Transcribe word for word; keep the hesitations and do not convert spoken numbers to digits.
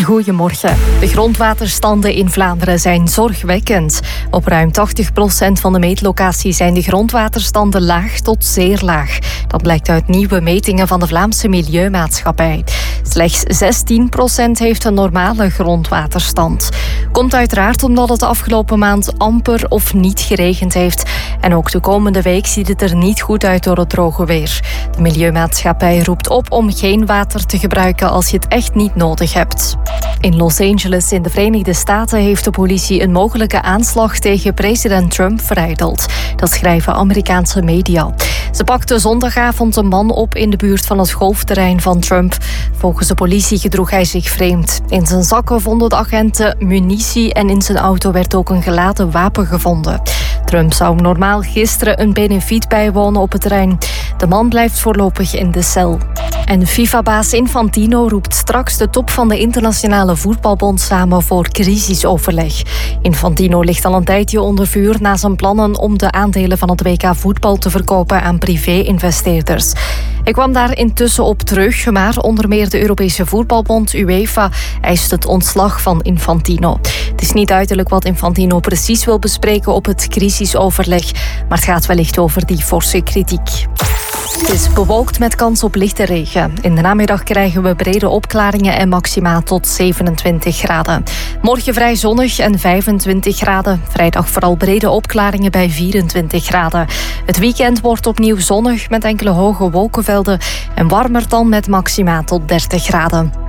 Goedemorgen. De grondwaterstanden in Vlaanderen zijn zorgwekkend. Op ruim tachtig procent van de meetlocaties zijn de grondwaterstanden laag tot zeer laag. Dat blijkt uit nieuwe metingen van de Vlaamse Milieumaatschappij. Slechts zestien procent heeft een normale grondwaterstand. Komt uiteraard omdat het de afgelopen maand amper of niet geregend heeft. En ook de komende week ziet het er niet goed uit door het droge weer. De Milieumaatschappij roept op om geen water te gebruiken als je het echt niet nodig hebt. In Los Angeles in de Verenigde Staten heeft de politie een mogelijke aanslag tegen president Trump verijdeld. Dat schrijven Amerikaanse media. Ze pakten zondagavond een man op in de buurt van het golfterrein van Trump. Volgens de politie gedroeg hij zich vreemd. In zijn zakken vonden de agenten munitie en in zijn auto werd ook een geladen wapen gevonden. Trump zou normaal gisteren een benefiet bijwonen op het terrein. De man blijft voorlopig in de cel. En FIFA-baas Infantino roept straks de top van de Internationale Voetbalbond samen voor crisisoverleg. Infantino ligt al een tijdje onder vuur na zijn plannen om de aandelen van het W K voetbal te verkopen aan privé-investeerders. Hij kwam daar intussen op terug, maar onder meer de Europese Voetbalbond, UEFA, eist het ontslag van Infantino. Het is niet duidelijk wat Infantino precies wil bespreken op het crisisoverleg, maar het gaat wellicht over die forse kritiek. Het is bewolkt met kans op lichte regen. In de namiddag krijgen we brede opklaringen en maxima tot zevenentwintig graden. Morgen vrij zonnig en vijfentwintig graden. Vrijdag vooral brede opklaringen bij vierentwintig graden. Het weekend wordt opnieuw zonnig met enkele hoge wolkenvelden en warmer dan met maxima tot dertig graden.